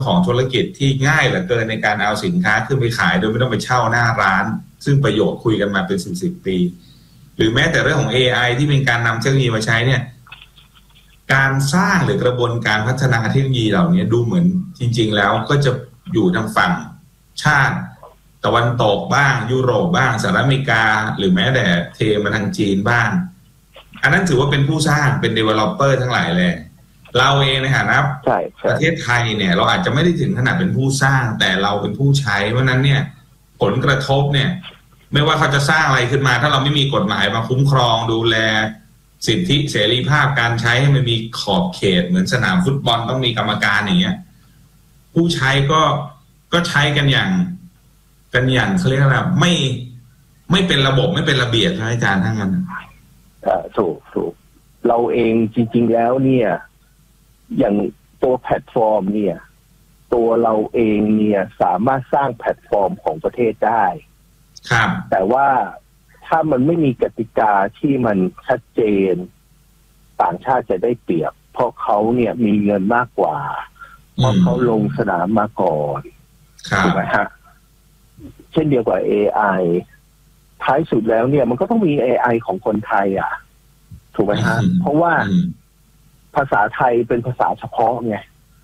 ของธุรกิจที่ง่ายเหลือเกินในการเอาสินค้าขึ้นไปขายโดยไม่ต้องไปเช่าหน้าร้านซึ่งประโยชน์คุยกันมาเป็น10 ปีหรือแม้แต่เรื่องของ AI ที่เป็นการนำเทคโนโลยีมาใช้เนี่ยการสร้างหรือกระบวนการพัฒนาเทคโนโลยีเหล่านี้ดูเหมือนจริงๆแล้วก็จะอยู่ทางฝั่งชาติตะวันตกบ้างยุโรปบ้างสหรัฐอเมริกาหรือแม้แต่เทมาทางจีนบ้างอันนั้นถือว่าเป็นผู้สร้างเป็น developer ทั้งหลายเลยเราเองนะครับประเทศไทยเนี่ยเราอาจจะไม่ได้ถึงขนาดเป็นผู้สร้างแต่เราเป็นผู้ใช้เพราะนั้นเนี่ยผลกระทบเนี่ยไม่ว่าเขาจะสร้างอะไรขึ้นมาถ้าเราไม่มีกฎหมายมาคุ้มครองดูแลสิทธิเสรีภาพการใช้ให้มันมีขอบเขตเหมือนสนามฟุตบอลต้องมีกรรมการอย่างเงี้ยผู้ใช้ก็ใช้กันอย่างเขาเรียกว่าไม่เป็นระบบไม่เป็นระเบียบใช่ไหมอาจารย์ทั้งนั้นถูกเราเองจริงๆแล้วเนี่ยอย่างตัวแพลตฟอร์มเนี่ยตัวเราเองเนี่ยสามารถสร้างแพลตฟอร์มของประเทศได้ครับแต่ว่าถ้ามันไม่มีกติกาที่มันชัดเจนต่างชาติจะได้เปรียบเพราะเขาเนี่ยมีเงินมากกว่าเพราะเขาลงสนามมาก่อนถูกไหมฮะเช่นเดียวกับ AI ท้ายสุดแล้วเนี่ยมันก็ต้องมี AI ของคนไทยถูกไหมฮะเพราะว่าภาษาไทยเป็นภาษาเฉพาะไง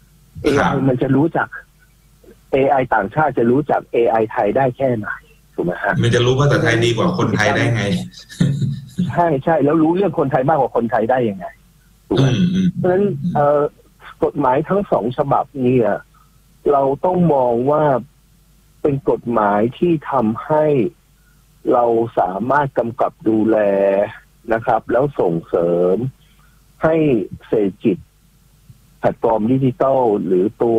AI มันจะรู้จัก AI ต่างชาติจะรู้จัก AI ไทยได้แค่ไหนถูกไหมฮะมันจะรู้ภาษาไทยดีกว่าคนไทยได้ไงใช่แล้วรู้เรื่องคนไทยมากกว่าคนไทยได้ยังไงถูกไหมเพราะฉะนั้นกฎหมายทั้งสองฉบับนี้เราต้องมองว่าเป็นกฎหมายที่ทำให้เราสามารถกำกับดูแลนะครับแล้วส่งเสริมให้เศรษฐกิจแพลตฟอร์มดิจิทัลหรือตัว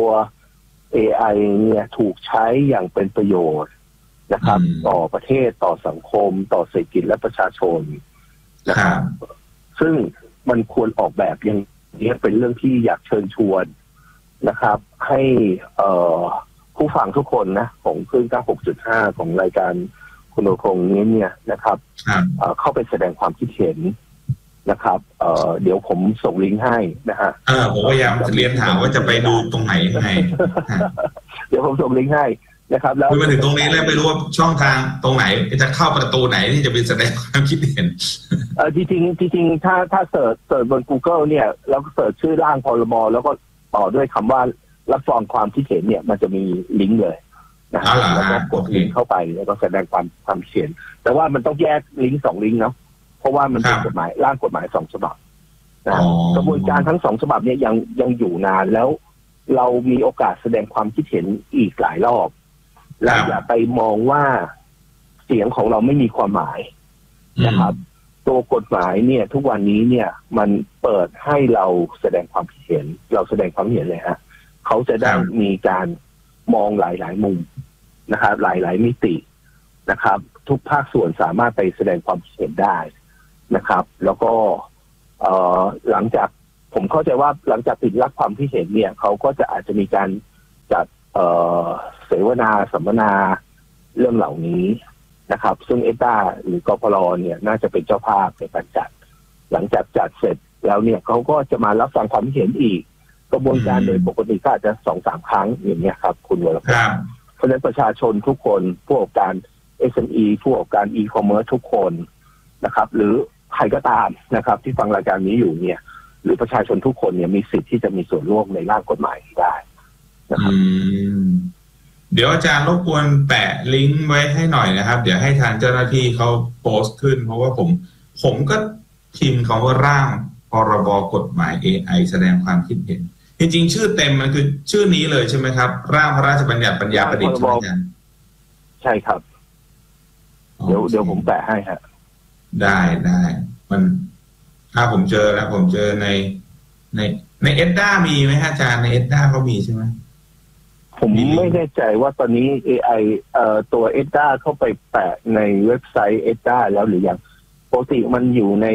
AI เนี่ยถูกใช้อย่างเป็นประโยชน์นะครับต่อประเทศต่อสังคมต่อเศรษฐกิจและประชาชนนะครับซึ่งมันควรออกแบบอย่างนี้เป็นเรื่องที่อยากเชิญชวนนะครับให้ผู้ฟังทุกคนนะของคลื่น 96.5 ของรายการคุณโอคงนี้เนี่ยนะครับเข้าไปแสดงความคิดเห็นนะครับเดี๋ยวผมส่งลิงก์ให้นะฮะผมพยายามเรียนถามว่าจะไปดูตรงไหนยังไงเดี๋ยวผมส่งลิงก์ให้นะครับแล้วมาถึงตรงนี้แล้วไม่รู้ว่าช่องทางตรงไหนจะเข้าประตูไหนที่จะไปแสดงความคิดเห็นจริงถ้าเสิร์ชบน Google เนี่ยแล้วก็เสิร์ชชื่อร่างพรบแล้วก็ต่อด้วยคำว่ารับฟังความคิดเห็นเนี่ยมันจะมีลิงก์เลยนะแล้วก็กดลิงก์เข้าไปแล้วก็แสดงความคิดเห็นแต่ว่ามันต้องแยกลิงก์2ลิงก์เนาะเพราะว่ามันเป็นกฎหมายร่างกฎหมาย2ฉบับนะกระบวนการทั้ง2ฉบับเนี่ยยังอยู่นานแล้วเรามีโอกาสแสดงความคิดเห็นอีกหลายรอบและอย่าไปมองว่าเสียงของเราไม่มีความหมายนะครับตัวกฎหมายเนี่ยทุกวันนี้เนี่ยมันเปิดให้เราแสดงความคิดเห็นเราแสดงความเห็นเลยฮะเขาจะได้มีการมองหลายมุมนะครับหลายมิตินะครับทุกภาคส่วนสามารถไปแสดงความคิดเห็นได้นะครับแล้วก็หลังจากผมเข้าใจว่าหลังจากปิดรับความคิดเห็นเนี่ยเขาก็จะอาจจะมีการจัดเสวนาสัมมนาเรื่องเหล่านี้นะครับซึ่งเอต้าหรือกพลเนี่ยน่าจะเป็นเจ้าภาพในการจัดหลังจากจัดเสร็จแล้วเนี่ยเขาก็จะมารับฟังความคิดเห็นอีกกระบวนการโดยปกติก็อาจจะ 2-3 ครั้งอย่างเงี้ยครับคุณวรพงศ์เพราะฉะนั้นประชาชนทุกคนผู้ประกอบการ SME ผู้ประกอบการ e-commerce ทุกคนนะครับหรือใครก็ตามนะครับที่ฟังรายการนี้อยู่เนี่ยหรือประชาชนทุกคนเนี่ยมีสิทธิ์ที่จะมีส่วนร่วมในร่างกฎหมายได้นะครับเดี๋ยวอาจารย์รบกวนแปะลิงก์ไว้ให้หน่อยนะครับเดี๋ยวให้ทางเจ้าหน้าที่เขาโพสต์ขึ้นเพราะว่าผมก็พิมพ์คำว่าร่างพรบกฎหมาย AI แสดงความคิดเห็นจริงๆชื่อเต็มมันคือชื่อนี้เลยใช่ไหมครับร่างพระราชบัญญัติปัญญาประดิษฐ์ใช่ครับเดี๋ยวผมแปะให้ฮะได้มันถ้าผมเจอแล้วผมเจอในเอ็ดด้ามีไหมอาจารย์ในเอ็ดด้าเขามีใช่ไหมผมไม่แน่ใจว่าตอนนี้ AI ตัว EDDA เข้าไปแปะในเว็บไซต์ EDDA แล้วหรือยังปกติมันอยู่ใน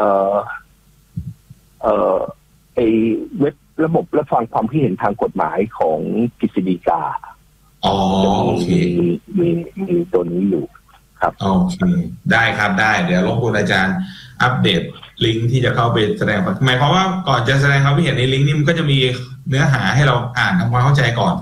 เว็บระบบรับฟังความคิดเห็นทางกฎหมายของกฤษฎีกาโอเคมีตัวนี้อยู่ครับโอเคได้ครับได้เดี๋ยวรบกวนอาจารย์อัปเดตลิงก์ที่จะเข้าไปแสดงหมายความว่าก่อนจะแสดงความคิดเห็นในลิงก์นี้มันก็จะมีเนื้อหาให้เราอ่านทำความเข้าใจก่อน